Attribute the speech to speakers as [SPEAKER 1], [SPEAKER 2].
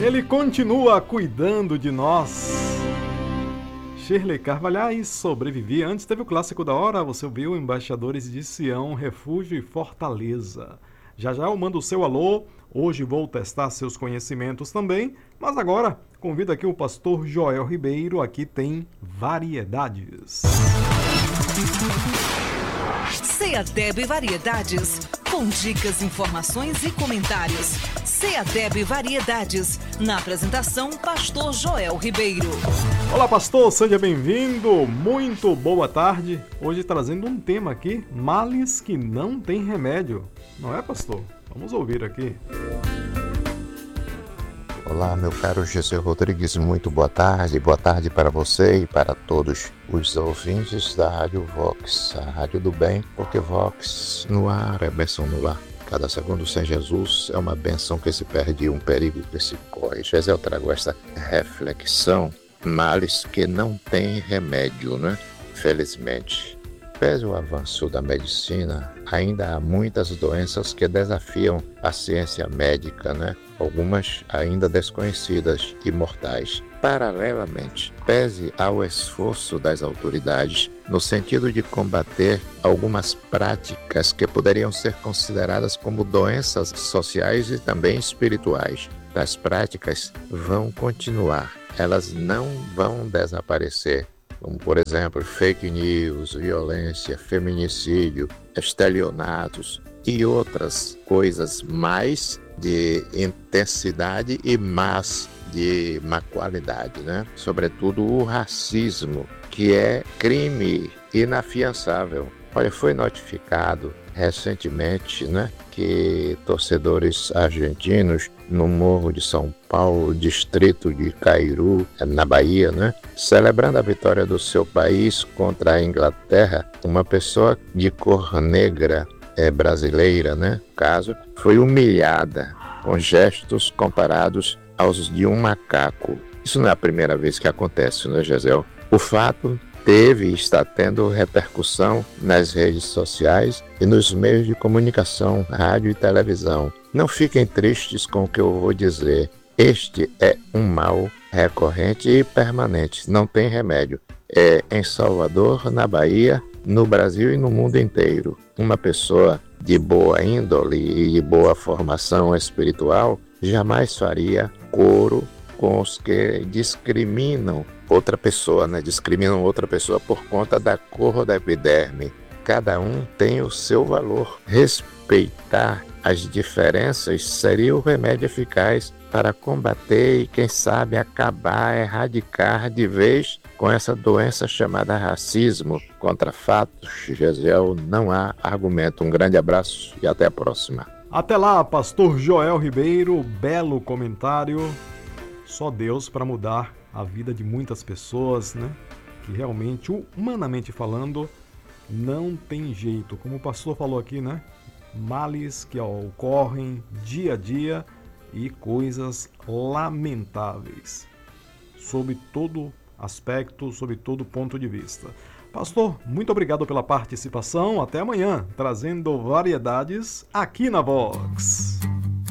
[SPEAKER 1] Ele continua cuidando de nós. Shirley Carvalhais, sobrevivi. Antes teve o clássico da hora, você ouviu Embaixadores de Sião, Refúgio e Fortaleza. Já já eu mando o seu alô, hoje vou testar seus conhecimentos também, mas agora convido aqui o pastor Joel Ribeiro, aqui tem Variedades.
[SPEAKER 2] CEADEB Variedades, com dicas, informações e comentários. CEADEB Variedades, na apresentação, pastor Joel Ribeiro.
[SPEAKER 1] Olá, pastor, seja bem-vindo, muito boa tarde. Hoje trazendo um tema aqui, males que não tem remédio. Não é, pastor? Vamos ouvir aqui.
[SPEAKER 3] Olá, meu caro José Rodrigues, muito boa tarde para você e para todos os ouvintes da Rádio Vox, a Rádio do Bem, porque Vox no ar é bênção no lar. Cada segundo sem Jesus é uma bênção que se perde e um perigo que se corre. José, eu trago essa reflexão, males que não tem remédio, né? Felizmente. Pese o avanço da medicina, ainda há muitas doenças que desafiam a ciência médica, né? Algumas ainda desconhecidas e mortais. Paralelamente, pese ao esforço das autoridades no sentido de combater algumas práticas que poderiam ser consideradas como doenças sociais e também espirituais, as práticas vão continuar, elas não vão desaparecer. Como, por exemplo, fake news, violência, feminicídio, estelionatos e outras coisas mais de intensidade e mais de má qualidade, né? Sobretudo o racismo, que é crime inafiançável. Olha, foi notificado recentemente, né, que torcedores argentinos no Morro de São Paulo, distrito de Cairu, na Bahia, né, celebrando a vitória do seu país contra a Inglaterra, uma pessoa de cor negra brasileira, né, no caso, foi humilhada com gestos comparados aos de um macaco. Isso não é a primeira vez que acontece, né, Gisele? O fato teve e está tendo repercussão nas redes sociais e nos meios de comunicação, rádio e televisão. Não fiquem tristes com o que eu vou dizer. Este é um mal recorrente e permanente, não tem remédio. É em Salvador, na Bahia, no Brasil e no mundo inteiro. Uma pessoa de boa índole e de boa formação espiritual jamais faria coro com os que discriminam outra pessoa, né? Discriminam outra pessoa por conta da cor da epiderme. Cada um tem o seu valor. Respeitar as diferenças seria o remédio eficaz para combater e, quem sabe, acabar, erradicar de vez com essa doença chamada racismo. Contra fatos, Gesiel, não há argumento. Um grande abraço e até a próxima.
[SPEAKER 1] Até lá, pastor Joel Ribeiro, belo comentário. Só Deus para mudar a vida de muitas pessoas, né? Que realmente, humanamente falando, não tem jeito. Como o pastor falou aqui, né? Males que ocorrem dia a dia e coisas lamentáveis, sob todo aspecto, sob todo ponto de vista. Pastor, muito obrigado pela participação. Até amanhã, trazendo variedades aqui na Vox.